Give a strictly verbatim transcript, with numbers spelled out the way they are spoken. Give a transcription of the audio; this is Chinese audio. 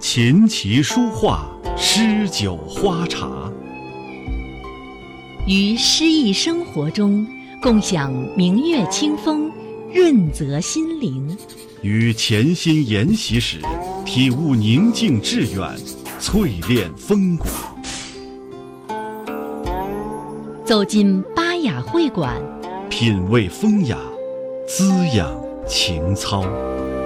琴棋书画诗酒花茶， 于诗意生活中共享明月清风，润泽心灵。 于潜心研习时体悟宁静致远，淬炼风骨。 走进巴雅会馆， 品味风雅，滋养情操。